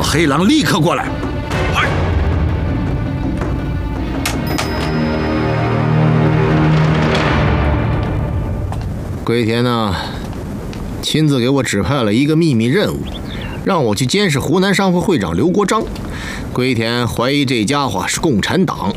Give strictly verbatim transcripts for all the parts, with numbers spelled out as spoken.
黑狼立刻过来。 嗨！ 龟田呢，亲自给我指派了一个秘密任务，让我去监视湖南商会会长刘国璋。龟田怀疑这家伙是共产党。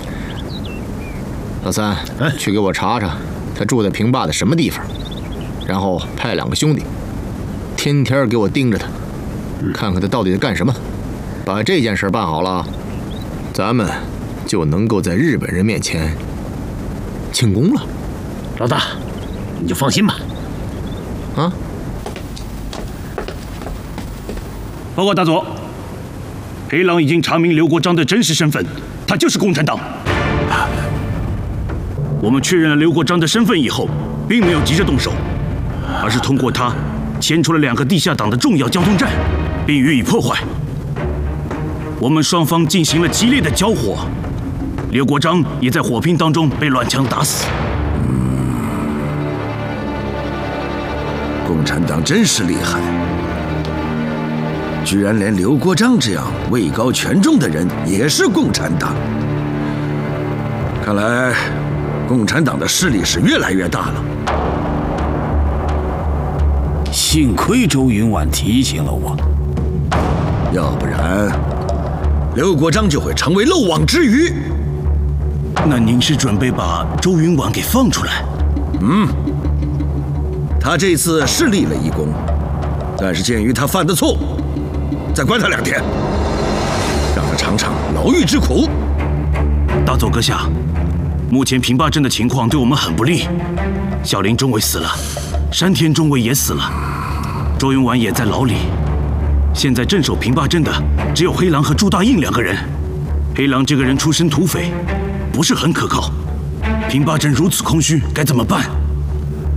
老三， 哎， 去给我查查他住在平坝的什么地方，然后派两个兄弟，天天给我盯着他，看看他到底在干什么。把这件事办好了，咱们就能够在日本人面前庆功了。 老大，你就放心吧。 啊！ 报告大佐，黑狼已经查明刘国璋的真实身份，他就是共产党。我们确认了刘国璋的身份以后，并没有急着动手，而是通过他牵出了两个地下党的重要交通站，并予以破坏。我们双方进行了激烈的交火，刘国璋也在火拼当中被乱枪打死。 共产党真是厉害，居然连刘国璋这样位高权重的人也是共产党。看来共产党的势力是越来越大了。 幸亏周云婉提醒了我， 要不然刘国璋就会成为漏网之鱼。 那您是准备把周云婉给放出来？ 嗯，他这次是立了一功，但是鉴于他犯的错误，再关他两天，让他尝尝牢狱之苦。 大佐阁下，目前平坝镇的情况对我们很不利，小林中尉死了，山田中尉也死了，周云婉也在牢里。现在镇守平坝镇的只有黑狼和朱大印两个人。黑狼这个人出身土匪，不是很可靠。平坝镇如此空虚，该怎么办？